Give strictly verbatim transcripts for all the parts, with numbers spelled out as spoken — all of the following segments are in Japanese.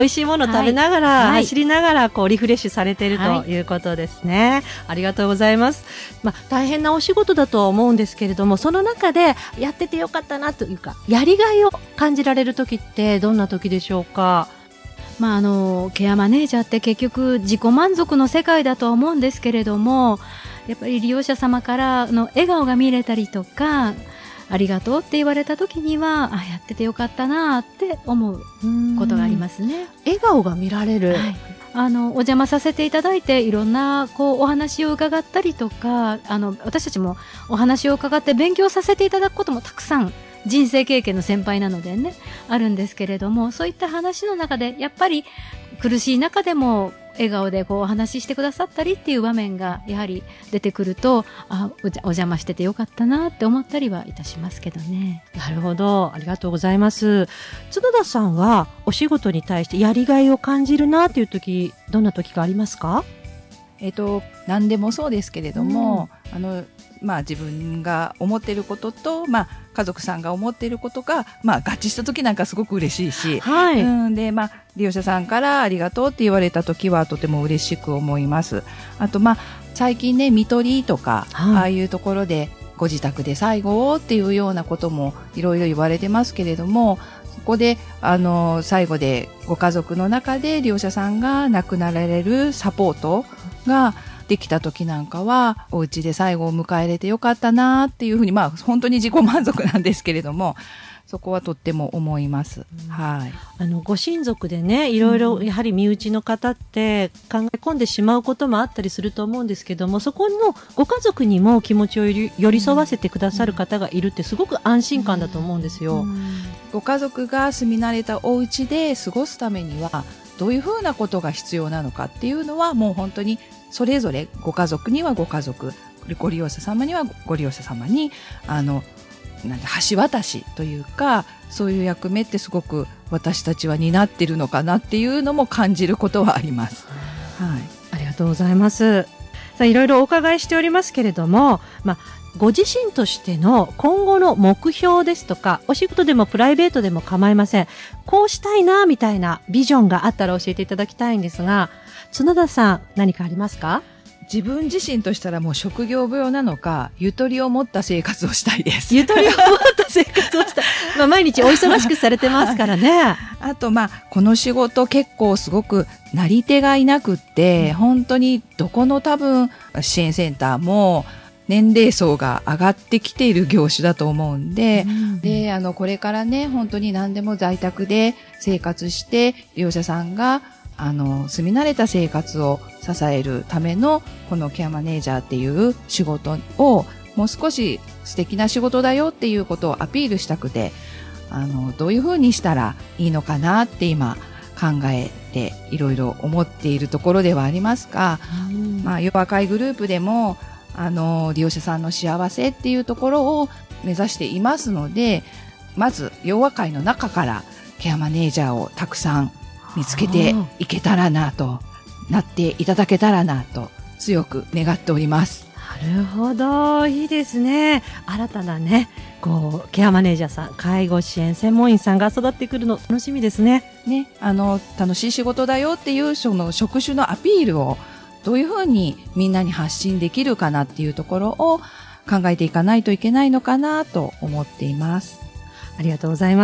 美味しいものを食べながら、はい、走りながらこうリフレッシュされているということですね、はい、ありがとうございます。まあ、大変なお仕事だとは思うんですけれども、その中でやっててよかったなというかやりがいを感じられる時ってどんな時でしょうか？ まあ、あのケアマネージャーって結局自己満足の世界だとは思うんですけれども、やっぱり利用者様からの笑顔が見れたりとか、ありがとうって言われた時には、あ、やっててよかったなって思うことがありますね。 笑顔が見られる、 はい、あのお邪魔させていただいていろんなこうお話を伺ったりとか、あの私たちもお話を伺って勉強させていただくこともたくさん人生経験の先輩なのでねあるんですけれども、そういった話の中でやっぱり苦しい中でも笑顔でこうお話ししてくださったりっていう場面がやはり出てくると、あ、お邪魔しててよかったなって思ったりはいたしますけどね。 なるほど、ありがとうございます。角田さんはお仕事に対してやりがいを感じるなという時、どんな時がありますか？ えっと、何でもそうですけれども、うん、あのまあ、自分が思っていることと、まあ、家族さんが思っていることが、まあ、合致した時なんかすごく嬉しいし、はい、うんで、まあ、利用者さんからありがとうって言われた時はとても嬉しく思います。あと、まあ、最近ね、看取りとか、はい、ああいうところでご自宅で最後をっていうようなこともいろいろ言われてますけれども、そこであの最後でご家族の中で利用者さんが亡くなられるサポートができた時なんかは、お家で最後を迎えれてよかったなっていうふうに、まあ本当に自己満足なんですけれども、そこはとっても思います、うん、はい、 あのご親族でね、いろいろやはり身内の方って考え込んでしまうこともあったりすると思うんですけども、そこのご家族にも気持ちを寄り添わせてくださる方がいるってすごく安心感だと思うんですよ、うんうん、 ご家族が住み慣れたお家で過ごすためにはどういうふうなことが必要なのかっていうのは、もう本当にそれぞれご家族にはご家族、ご利用者様にはご利用者様にあのなんて橋渡しというか、そういう役目ってすごく私たちは担っているのかなっていうのも感じることはあります、 はい、ありがとうございます。さあ、いろいろお伺いしておりますけれども、まあ、ご自身としての今後の目標ですとか、お仕事でもプライベートでも構いません、こうしたいなみたいなビジョンがあったら教えていただきたいんですが、角田さん何かありますか？ 自分自身としたらもう職業病なのか、ゆとりを持った生活をしたいです。 ゆとりを持った生活をしたい、まあ、毎日お忙しくされてますからねあと、まあ、この仕事結構すごくなり手がいなくって、うん、本当にどこの多分支援センターも年齢層が上がってきている業種だと思うんで、うん、で、あの、これからね、本当に何でも在宅で生活して、利用者さんがあの住み慣れた生活を支えるためのこのケアマネージャーっていう仕事をもう少し素敵な仕事だよっていうことをアピールしたくて、あのどういうふうにしたらいいのかなって今考えていろいろ思っているところではありますが、うん、まあ、弱会グループでもあの利用者さんの幸せっていうところを目指していますので、まず弱会の中からケアマネージャーをたくさん見つけていけたらなと、なっていただけたらなと強く願っております。 なるほど、いいですね。新たなね、こうケアマネージャーさん、介護支援専門員さんが育ってくるの楽しみですね。 ね、あの楽しい仕事だよっていうその職種のアピールをどういうふうにみんなに発信できるかなっていうところを考えていかないといけないのかなと思っています。 ありがとうございます。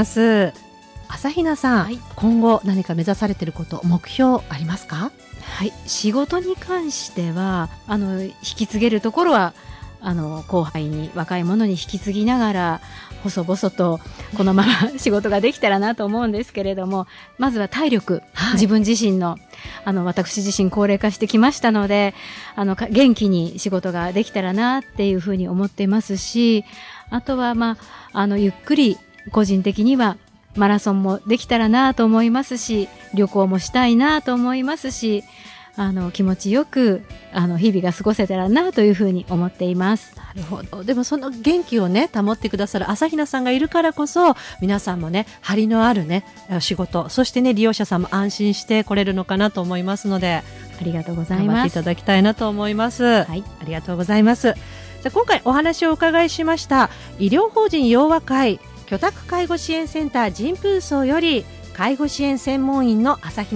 朝比奈さん、はい、今後何か目指されていること、目標ありますか？ はい、仕事に関してはあの引き継げるところはあの後輩に若い者に引き継ぎながら細々とこのまま仕事ができたらなと思うんですけれども、まずは体力、はい、自分自身のあの私自身高齢化してきましたので、あの元気に仕事ができたらなっていうふうに思っていますし、あとは、まあ、あのゆっくり個人的にはマラソンもできたらなと思いますし、旅行もしたいなと思いますし、あの気持ちよくあの日々が過ごせたらなというふうに思っています。 なるほど。でもその元気をね保ってくださる朝比奈さんがいるからこそ、皆さんもね張りのあるね仕事、そしてね利用者さんも安心して来れるのかなと思いますので、 ありがとうございます。 頑張っていただきたいなと思います。はい、ありがとうございます。じゃあ今回お話をお伺いしました医療法人陽和会居宅介護支援センター神風荘より介護支援専門員の朝比